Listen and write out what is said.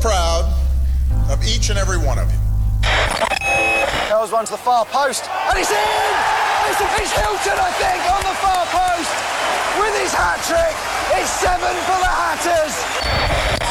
proud of each and every one of you. Curls one to the far post, and it's in! It's Hilton, I think, on the far post with his hat-trick. It's 7 for the Hatters.